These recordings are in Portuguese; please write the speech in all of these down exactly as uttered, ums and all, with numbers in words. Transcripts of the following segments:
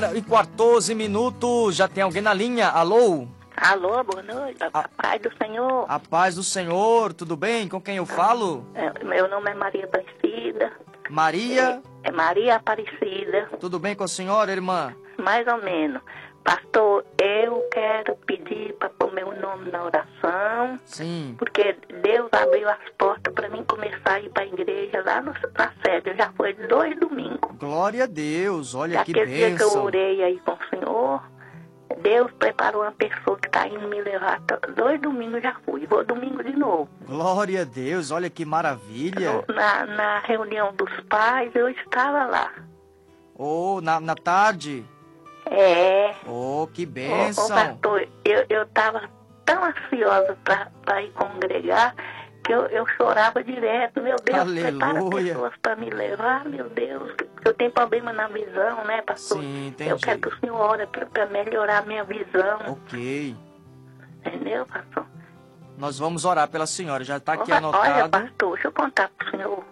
E quatorze minutos, já tem alguém na linha? Alô? Alô, boa noite. A paz do Senhor. A paz do Senhor, tudo bem? Com quem eu falo? É, meu nome é Maria Aparecida. Maria? É, é Maria Aparecida. Tudo bem com a senhora, irmã? Mais ou menos. Pastor, eu quero pedir para pôr meu nome na oração. Sim. Porque Deus abriu as portas para mim começar a ir para a igreja lá no, na sede. Já foi dois domingos. Glória a Deus, olha que Daquele dia que eu bênção. orei aí com o Senhor, Deus preparou uma pessoa que está indo me levar. Dois domingos já fui, vou domingo de novo. Glória a Deus, olha que maravilha. Na, na reunião dos pais, eu estava lá. Oh, na, na tarde? É. Oh, que Ô, ô, bênção. pastor, eu estava tão ansiosa para ir congregar que eu, eu chorava direto. Meu Deus, prepara Aleluia. pessoas para me levar, meu Deus. Eu tenho problema na visão, né, pastor? Sim, entendi. Eu quero que o senhor ore para melhorar a minha visão. Ok. Entendeu, pastor? Nós vamos orar pela senhora, já está aqui Olha, anotado. olha, pastor, deixa eu contar para o senhor.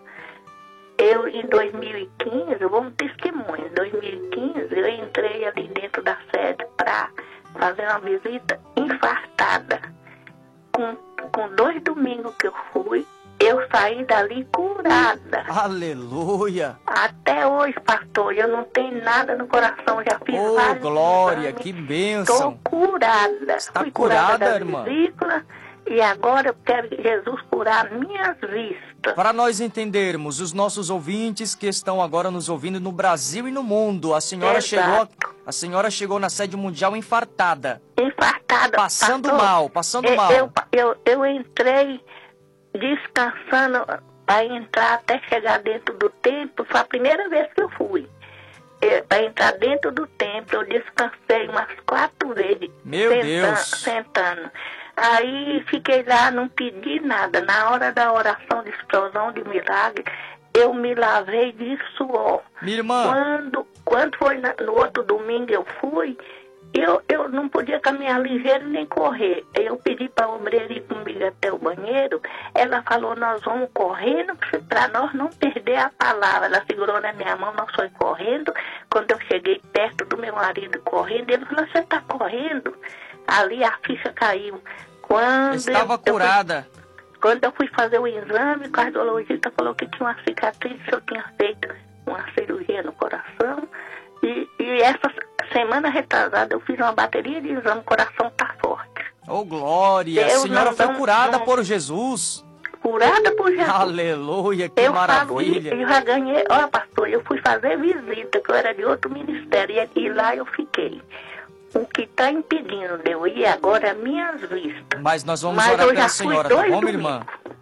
Eu, em dois mil e quinze, eu vou um testemunho. Em dois mil e quinze, eu entrei ali dentro da sede para fazer uma visita infartada. Com, com dois domingos que eu fui, eu saí dali curada. Aleluia. Até hoje, pastor, eu não tenho nada no coração. Já fiz Oh, vários glória, exames. que Estou bênção. curada. Está Fui curada, curada, da irmã? vesícula, e agora eu quero que Jesus curar minhas vistas. Para nós entendermos, os nossos ouvintes que estão agora nos ouvindo no Brasil e no mundo, a senhora Exato. chegou, a senhora chegou na sede mundial infartada, Infartada. passando pastor. mal, passando Eu- mal. Eu, eu, eu entrei descansando para entrar até chegar dentro do templo. Foi a primeira vez que eu fui. Para entrar dentro do templo, eu descansei umas quatro vezes. Meu senta- Deus. Sentando. Aí fiquei lá, não pedi nada. Na hora da oração de explosão de milagre, eu me lavei de suor. Minha irmã, Quando, quando foi na- no outro domingo eu fui, eu, eu não podia caminhar ligeiro nem correr. Eu pedi para a obreira ir comigo até o banheiro. Ela falou, nós vamos correndo para nós não perder a palavra. Ela segurou na minha mão, nós fomos correndo. Quando eu cheguei perto do meu marido correndo, ele falou, você está correndo? Ali a ficha caiu. Quando estava eu, eu fui- curada. quando eu fui fazer o exame, o cardiologista falou que tinha uma cicatriz, que eu tinha feito uma cirurgia no coração. E, e essa semana retrasada eu fiz uma bateria de exame, o coração está forte. Oh, glória, a Deus senhora não foi dá um- curada não- por Jesus. Curada por Jesus. Aleluia, que eu falo, maravilha. e eu já ganhei, ó pastor, eu fui fazer visita, que eu era de outro ministério, e, e lá eu fiquei. O que está impedindo de eu ir agora é minhas vistas. Mas nós vamos Mas orar eu pela já fui senhora, tá dois bom, minha irmã? domingos.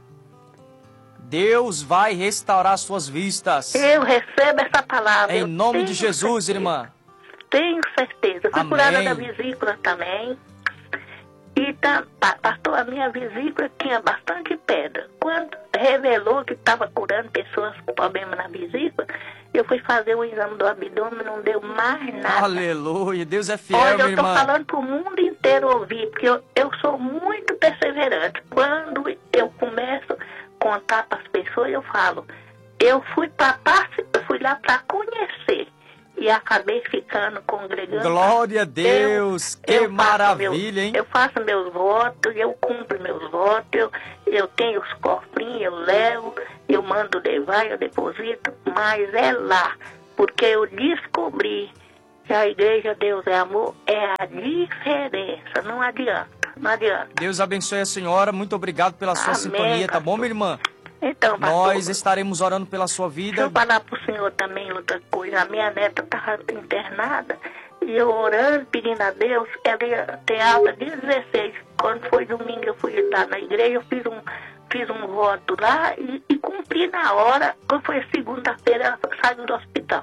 Deus vai restaurar suas vistas. Eu recebo essa palavra. Em eu nome de tenho Jesus, certeza. irmã. Tenho certeza. Fui Amém. curada da vesícula também. E tá, pa- pastor, a minha vesícula tinha bastante pedra. Quando revelou que estava curando pessoas com problema na vesícula, eu fui fazer o exame do abdômen, não deu mais nada. Aleluia, Deus é fiel, Olha, minha eu estou irmã. falando para o mundo inteiro ouvir, porque eu, eu sou muito perseverante. Quando eu começo a contar para as pessoas, eu falo, eu fui para eu fui lá para conhecer e acabei ficando congregando. Glória a Deus, Eu- que eu faço maravilha, meu- hein? Eu faço meus votos, eu cumpro meus votos, eu, eu tenho os cofrinhos, eu levo, eu mando levar, eu deposito, mas é lá, porque eu descobri que a igreja Deus é Amor é a diferença, não adianta, não adianta. Deus abençoe a senhora, muito obrigado pela sua Amém, sintonia, tá bom, pastor. minha irmã? Então, pastor, Nós estaremos orando pela sua deixa vida. eu falar pro senhor também outra coisa. A minha neta estava internada e eu orando, pedindo a Deus, ela ia ter alta de dezesseis. Quando foi domingo eu fui lá na igreja, eu fiz um, fiz um voto lá e, e cumpri na hora. Quando foi segunda-feira, ela saiu do hospital.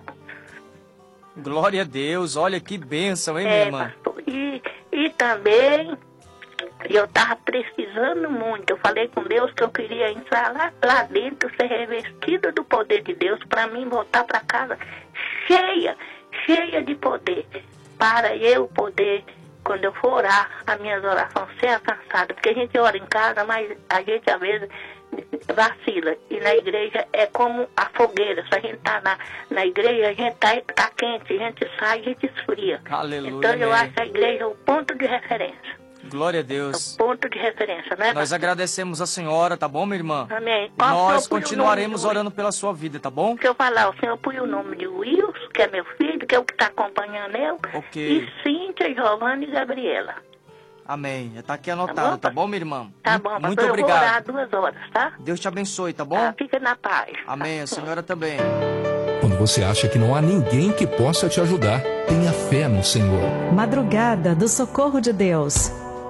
Glória a Deus, olha que bênção, hein, minha É, irmã? pastor. E, e também eu estava precisando muito. Eu falei com Deus que eu queria entrar lá, lá dentro, ser revestida do poder de Deus, para mim voltar para casa cheia, cheia de poder, para eu poder, quando eu for orar, as minhas orações ser alcançadas. Porque a gente ora em casa, mas a gente às vezes vacila. E na igreja é como a fogueira. Se a gente tá na, na igreja, a gente tá, tá quente, a gente sai, a gente esfria. Aleluia, então eu amém. acho a igreja o ponto de referência. Glória a Deus. É o ponto de referência, né? Nós agradecemos a senhora, tá bom, minha irmã? Amém. Qual Nós senhor continuaremos orando pela sua vida, tá bom? Se eu falar, o senhor põe o nome de Wilson, que é meu filho, que é o que está acompanhando eu. Ok. E Cíntia, Giovana e Gabriela. Amém. Já tá aqui anotado, tá bom, tá bom minha irmã? Tá bom, Muito pastor, obrigado. Eu vou orar duas horas, tá? Deus te abençoe, tá bom? Tá, fica na paz. Amém. A senhora também. Quando você acha que não há ninguém que possa te ajudar, tenha fé no Senhor. Madrugada do Socorro de Deus.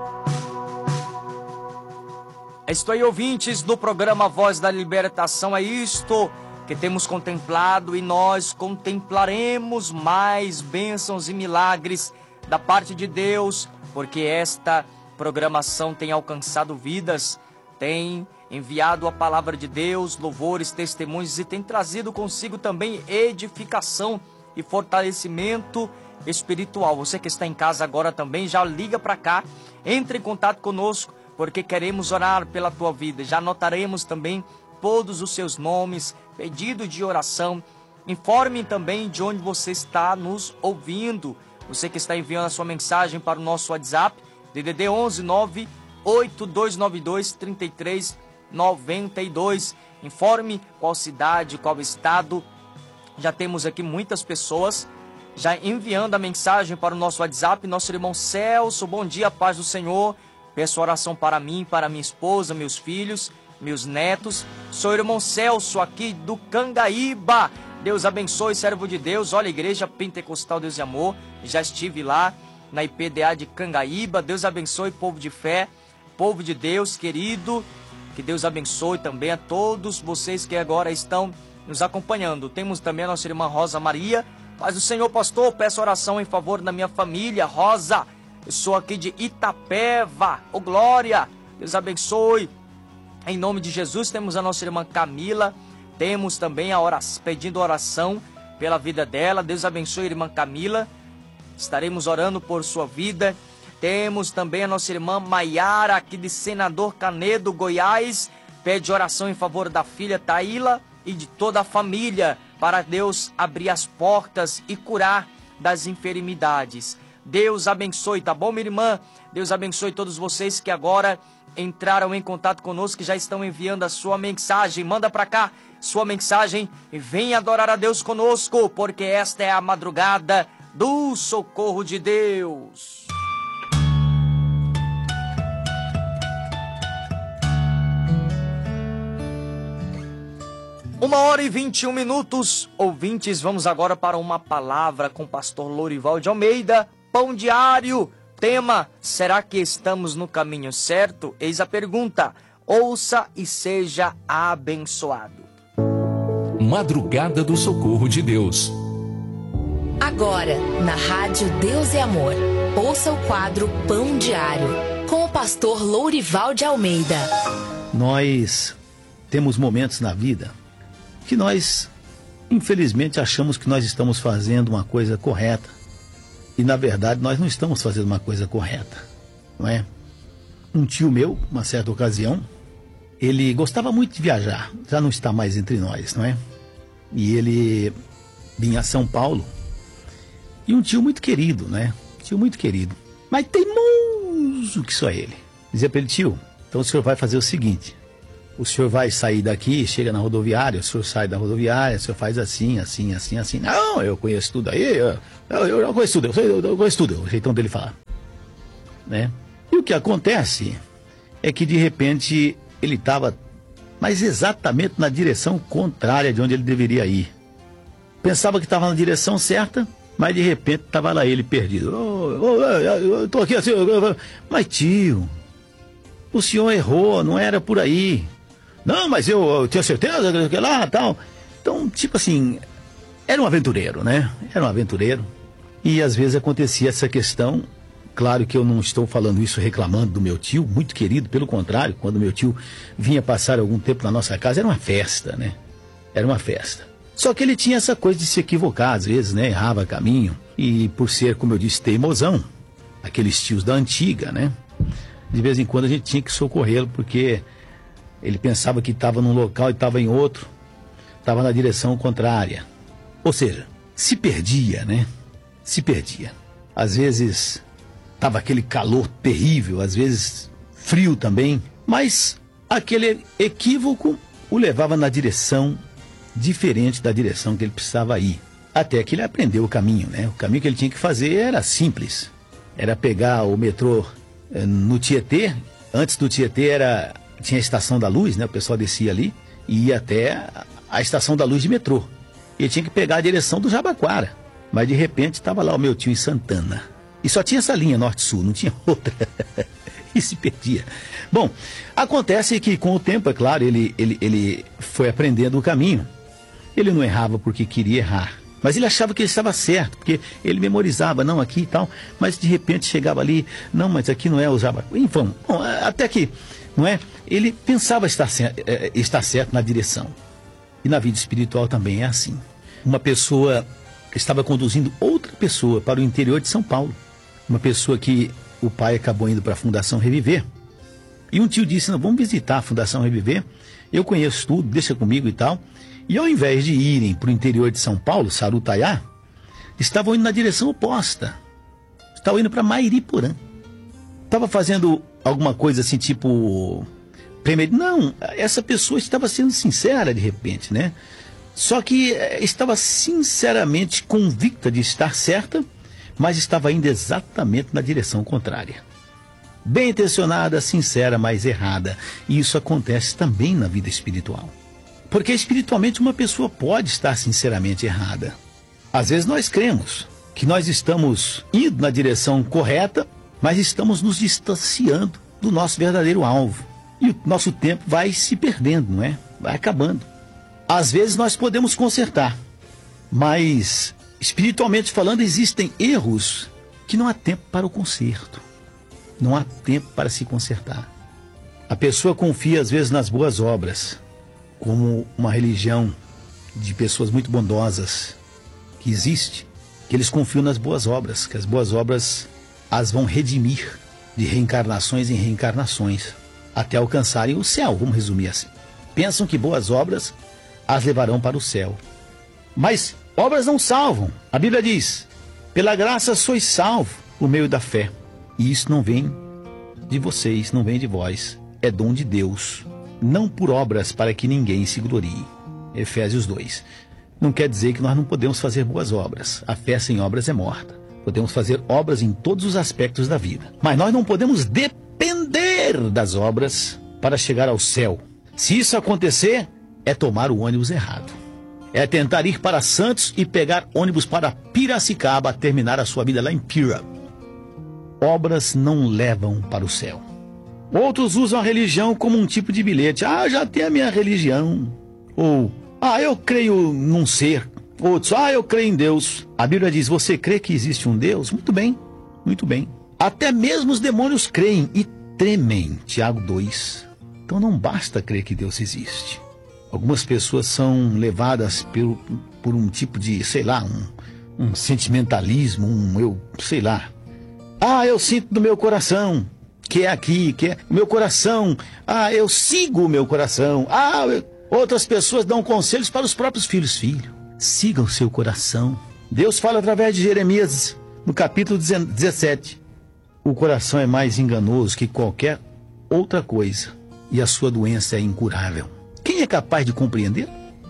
Estou aí, ouvintes do programa Voz da Libertação. É isto que temos contemplado e nós contemplaremos mais bênçãos e milagres da parte de Deus, porque esta programação tem alcançado vidas, tem enviado a palavra de Deus, louvores, testemunhos e tem trazido consigo também edificação e fortalecimento espiritual. Você que está em casa agora também, já liga para cá, entre em contato conosco, porque queremos orar pela tua vida. Já anotaremos também todos os seus nomes, pedido de oração. Informe também de onde você está nos ouvindo. Você que está enviando a sua mensagem para o nosso WhatsApp, D D D onze nove oito dois nove dois três três nove dois. Informe qual cidade, qual estado. Já temos aqui muitas pessoas já enviando a mensagem para o nosso WhatsApp. Nosso irmão Celso, bom dia, paz do Senhor. Peço oração para mim, para minha esposa, meus filhos, meus netos. Sou o irmão Celso aqui do Cangaíba. Deus abençoe, servo de Deus. Olha, Igreja Pentecostal Deus e Amor. Já estive lá na I P D A de Cangaíba. Deus abençoe, povo de fé, povo de Deus querido. Que Deus abençoe também a todos vocês que agora estão nos acompanhando. Temos também a nossa irmã Rosa Maria. Paz do Senhor, pastor. Peço oração em favor da minha família. Rosa, eu sou aqui de Itapeva. Ô, glória. Deus abençoe. Em nome de Jesus, temos a nossa irmã Camila. Temos também a oração, pedindo oração pela vida dela. Deus abençoe a irmã Camila. Estaremos orando por sua vida. Temos também a nossa irmã Maiara, aqui de Senador Canedo, Goiás. Pede oração em favor da filha Taíla e de toda a família, para Deus abrir as portas e curar das enfermidades. Deus abençoe, tá bom, minha irmã? Deus abençoe todos vocês que agora entraram em contato conosco, que já estão enviando a sua mensagem. Manda para cá sua mensagem e venha adorar a Deus conosco, porque esta é a madrugada do socorro de Deus. Uma hora e vinte e um minutos. Ouvintes, vamos agora para uma palavra com o pastor Lourival de Almeida. Pão diário. Tema: será que estamos no caminho certo? Eis a pergunta. Ouça e seja abençoado. Madrugada do Socorro de Deus. Agora, na Rádio Deus e Amor, ouça o quadro Pão Diário, com o pastor Lourival de Almeida. Nós temos momentos na vida que nós, infelizmente, achamos que nós estamos fazendo uma coisa correta. E, na verdade, nós não estamos fazendo uma coisa correta, não é? Um tio meu, uma certa ocasião, ele gostava muito de viajar, já não está mais entre nós, não é? E ele vinha a São Paulo, e um tio muito querido, né? Tio muito querido, mas teimoso que só ele. Dizia para ele: tio, então o senhor vai fazer o seguinte, o senhor vai sair daqui, chega na rodoviária, o senhor sai da rodoviária, o senhor faz assim, assim, assim, assim. Não, eu conheço tudo aí, eu, eu, eu conheço tudo, eu, eu, eu conheço tudo, o jeitão dele falar, né? E o que acontece é que, de repente, ele estava, mas exatamente na direção contrária de onde ele deveria ir. Pensava que estava na direção certa, mas de repente estava lá ele perdido. Oh, oh, eu estou aqui assim, mas tio, o senhor errou, não era por aí. Não, mas eu, eu tinha certeza que lá, tal. Então, tipo assim, era um aventureiro, né? Era um aventureiro. E às vezes acontecia essa questão. Claro que eu não estou falando isso reclamando do meu tio, muito querido, pelo contrário, quando meu tio vinha passar algum tempo na nossa casa, era uma festa, né? Era uma festa. Só que ele tinha essa coisa de se equivocar, às vezes, né? Errava caminho. E por ser, como eu disse, teimosão, aqueles tios da antiga, né? De vez em quando a gente tinha que socorrê-lo, porque Ele pensava que estava num local e estava em outro, estava na direção contrária. Ou seja, se perdia, né? Se perdia. Às vezes estava aquele calor terrível, às vezes frio também, mas aquele equívoco o levava na direção diferente da direção que ele precisava ir. Até que ele aprendeu o caminho, né? O caminho que ele tinha que fazer era simples. Era pegar o metrô eh, no Tietê. Antes do Tietê era, tinha a Estação da Luz, né? O pessoal descia ali e ia até a Estação da Luz de metrô. Ele tinha que pegar a direção do Jabaquara. Mas de repente estava lá o meu tio em Santana. E só tinha essa linha norte-sul, não tinha outra. E se perdia. Bom, acontece que com o tempo, é claro, ele, ele, ele foi aprendendo o caminho. Ele não errava porque queria errar. Mas ele achava que ele estava certo, porque ele memorizava, não, aqui e tal. Mas de repente chegava ali, não, mas aqui não é o Jabaquara. Enfim, bom, até que, não é? Ele pensava estar, estar certo na direção. E na vida espiritual também é assim. Uma pessoa estava conduzindo outra pessoa para o interior de São Paulo. Uma pessoa que o pai acabou indo para a Fundação Reviver. E um tio disse, não, vamos visitar a Fundação Reviver. Eu conheço tudo, deixa comigo e tal. E ao invés de irem para o interior de São Paulo, Sarutaiá, estavam indo na direção oposta. Estavam indo para Mairiporã. Estava fazendo alguma coisa assim, tipo... Não, essa pessoa estava sendo sincera de repente, né? Só que estava sinceramente convicta de estar certa, mas estava indo exatamente na direção contrária. Bem intencionada, sincera, mas errada. E isso acontece também na vida espiritual. Porque espiritualmente uma pessoa pode estar sinceramente errada. Às vezes nós cremos que nós estamos indo na direção correta, mas estamos nos distanciando do nosso verdadeiro alvo. E o nosso tempo vai se perdendo, não é? Vai acabando. Às vezes nós podemos consertar, mas espiritualmente falando existem erros que não há tempo para o conserto. Não há tempo para se consertar. A pessoa confia às vezes nas boas obras, como uma religião de pessoas muito bondosas que existe, que eles confiam nas boas obras, que as boas obras as vão redimir de reencarnações em reencarnações, até alcançarem o céu, vamos resumir assim. Pensam que boas obras as levarão para o céu. Mas obras não salvam. A Bíblia diz, pela graça sois salvo por meio da fé. E isso não vem de vocês, não vem de vós, é dom de Deus. Não por obras para que ninguém se glorie. Efésios dois. Não quer dizer que nós não podemos fazer boas obras. A fé sem obras é morta. Podemos fazer obras em todos os aspectos da vida. Mas nós não podemos depender das obras para chegar ao céu. Se isso acontecer, é tomar o ônibus errado. É tentar ir para Santos e pegar ônibus para Piracicaba, terminar a sua vida lá em Pira. Obras não levam para o céu. Outros usam a religião como um tipo de bilhete. Ah, já tenho a minha religião. Ou, ah, eu creio num ser. Outros, ah, eu creio em Deus. A Bíblia diz, você crê que existe um Deus? Muito bem, muito bem. Até mesmo os demônios creem e tremem. Tiago dois. Então não basta crer que Deus existe. Algumas pessoas são levadas por, por um tipo de, sei lá, um, um sentimentalismo, um eu, sei lá. Ah, eu sinto no meu coração, que é aqui, que é o meu coração. Ah, eu sigo o meu coração. Ah, eu... outras pessoas dão conselhos para os próprios filhos. Filho, siga o seu coração. Deus fala através de Jeremias, no capítulo dezessete. O coração é mais enganoso que qualquer outra coisa, e a sua doença é incurável. Quem é capaz de compreender?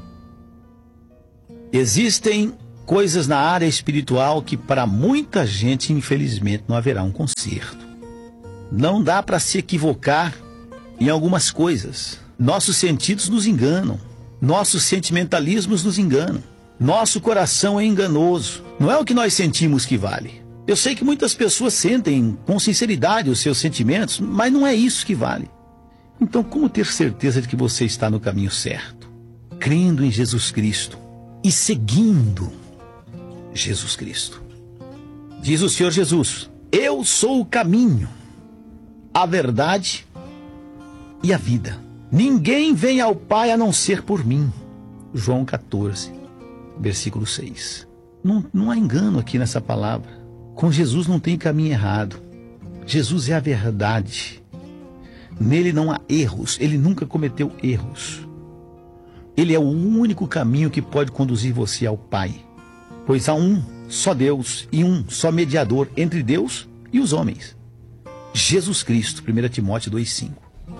Existem coisas na área espiritual que para muita gente, infelizmente, não haverá um conserto. Não dá para se equivocar em algumas coisas. Nossos sentidos nos enganam. Nossos sentimentalismos nos enganam. Nosso coração é enganoso. Não é o que nós sentimos que vale. Eu sei que muitas pessoas sentem com sinceridade os seus sentimentos, mas não é isso que vale. Então, como ter certeza de que você está no caminho certo? Crendo em Jesus Cristo e seguindo Jesus Cristo. Diz o Senhor Jesus, eu sou o caminho, a verdade e a vida. Ninguém vem ao Pai a não ser por mim. João quatorze, versículo seis. Não, não há engano aqui nessa palavra. Com Jesus não tem caminho errado. Jesus é a verdade. Nele não há erros, ele nunca cometeu erros. Ele é o único caminho que pode conduzir você ao Pai, pois há um só Deus e um só mediador entre Deus e os homens, Jesus Cristo. primeira Timóteo dois, cinco.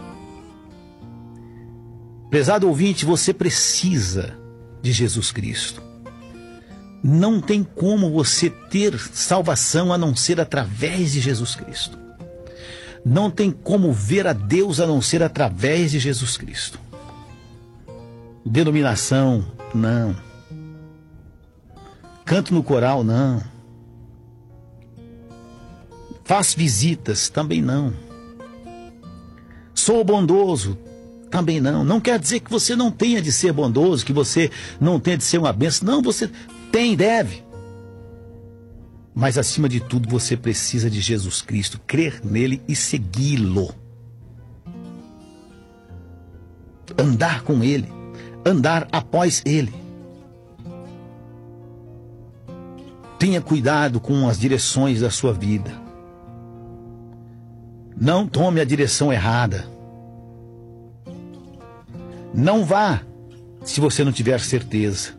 Prezado ouvinte, você precisa de Jesus Cristo. Não tem como você ter salvação a não ser através de Jesus Cristo. Não tem como ver a Deus a não ser através de Jesus Cristo. Denominação, não. Canto no coral, não. Faz visitas, também não. Sou bondoso, também não. Não quer dizer que você não tenha de ser bondoso, que você não tenha de ser uma bênção. Não, você tem, deve. Mas acima de tudo você precisa de Jesus Cristo, crer nele e segui-lo. Andar com ele, andar após ele. Tenha cuidado com as direções da sua vida. Não tome a direção errada. Não vá se você não tiver certeza.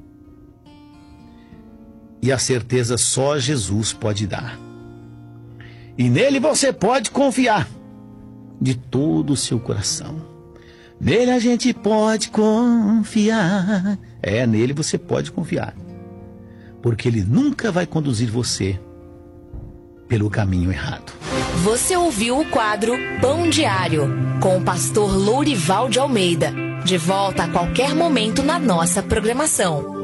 E a certeza só Jesus pode dar. E nele você pode confiar de todo o seu coração. Nele a gente pode confiar. É, nele você pode confiar. Porque ele nunca vai conduzir você pelo caminho errado. Você ouviu o quadro Pão Diário, com o pastor Lourival de Almeida. De volta a qualquer momento na nossa programação.